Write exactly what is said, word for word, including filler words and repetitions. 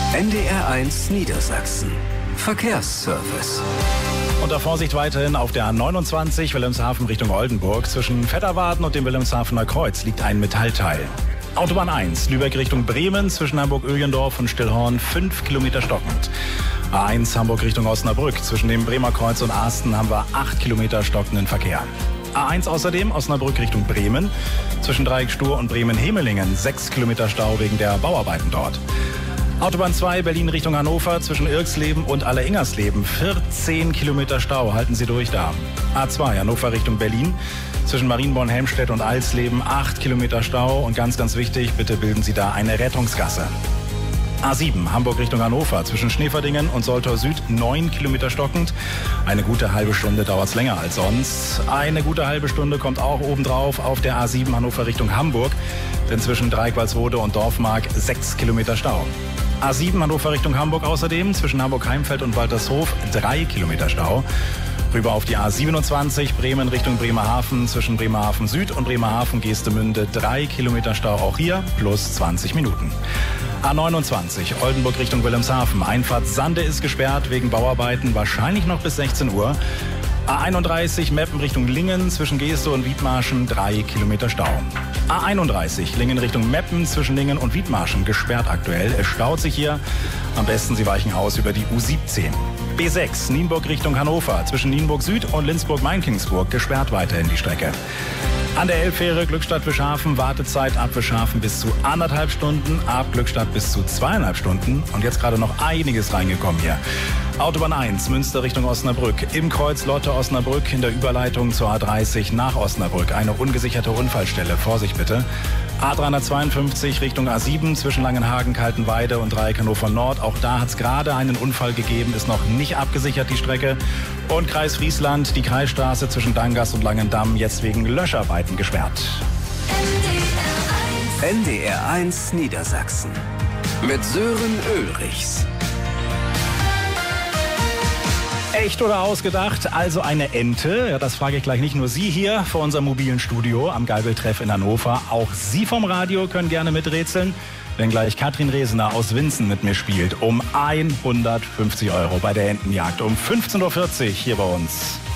N D R eins Niedersachsen. Verkehrsservice. Unter Vorsicht weiterhin auf der A neunundzwanzig Wilhelmshaven Richtung Oldenburg. Zwischen Vetterwarden und dem Wilhelmshavener Kreuz liegt ein Metallteil. Autobahn eins, Lübeck Richtung Bremen, zwischen Hamburg-Öhlendorf und Stillhorn, fünf Kilometer stockend. A eins Hamburg Richtung Osnabrück, zwischen dem Bremer Kreuz und Asten haben wir acht Kilometer stockenden Verkehr. A eins außerdem Osnabrück Richtung Bremen, zwischen Dreieck Stur und Bremen-Hemelingen, sechs Kilometer Stau wegen der Bauarbeiten dort. Autobahn zwei Berlin Richtung Hannover, zwischen Irksleben und Alleingersleben, vierzehn Kilometer Stau, halten Sie durch da. A zwei Hannover Richtung Berlin, zwischen Marienborn-Helmstedt und Alsleben, acht Kilometer Stau und ganz, ganz wichtig, bitte bilden Sie da eine Rettungsgasse. A sieben Hamburg Richtung Hannover, zwischen Schneeverdingen und Soltau Süd, neun Kilometer stockend. Eine gute halbe Stunde dauert es länger als sonst. Eine gute halbe Stunde kommt auch obendrauf auf der A sieben Hannover Richtung Hamburg, denn zwischen Dreieck-Walsrode und Dorfmark sechs Kilometer Stau. A sieben Hannover Richtung Hamburg außerdem, zwischen Hamburg-Heimfeld und Waltershof, drei Kilometer Stau. Rüber auf die A siebenundzwanzig Bremen Richtung Bremerhaven, zwischen Bremerhaven Süd und Bremerhaven Geestemünde, drei Kilometer Stau auch hier, plus zwanzig Minuten. A neunundzwanzig Oldenburg Richtung Wilhelmshaven, Einfahrt Sande ist gesperrt wegen Bauarbeiten, wahrscheinlich noch bis sechzehn Uhr. A einunddreißig Meppen Richtung Lingen, zwischen Geeste und Wiedmarschen, drei Kilometer Stau. A einunddreißig Lingen Richtung Meppen, zwischen Lingen und Wiedmarschen, gesperrt aktuell. Es staut sich hier. Am besten Sie weichen aus über die U siebzehn. B sechs Nienburg Richtung Hannover, zwischen Nienburg Süd und Linzburg-Mainkingsburg, gesperrt weiterhin die Strecke. An der Elbfähre Glückstadt-Wischhafen, Wartezeit ab Wischhafen bis zu anderthalb Stunden, ab Glückstadt bis zu zweieinhalb Stunden. Und jetzt gerade noch einiges reingekommen hier. Autobahn eins, Münster Richtung Osnabrück. Im Kreuz Lotte Osnabrück in der Überleitung zur A dreißig nach Osnabrück. Eine ungesicherte Unfallstelle. Vorsicht bitte. A dreihundertzweiundfünfzig Richtung A sieben zwischen Langenhagen, Kaltenweide und Dreieck Hannover Nord. Auch da hat es gerade einen Unfall gegeben, ist noch nicht abgesichert die Strecke. Und Kreis Friesland, die Kreisstraße zwischen Dangas und Langendamm, jetzt wegen Löscharbeiten gesperrt. N D R eins Niedersachsen mit Sören Ulrichs. Echt oder ausgedacht? Also eine Ente? Ja, das frage ich gleich nicht nur Sie hier vor unserem mobilen Studio am Geibeltreff in Hannover. Auch Sie vom Radio können gerne miträtseln, wenn gleich Katrin Resener aus Winsen mit mir spielt. Um hundertfünfzig Euro bei der Entenjagd um fünfzehn Uhr vierzig hier bei uns.